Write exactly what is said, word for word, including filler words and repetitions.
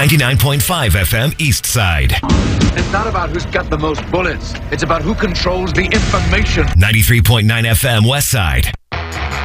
ninety-nine point five F M East Side. It's not about who's got the most bullets. It's about who controls the information. ninety-three point nine F M West Side.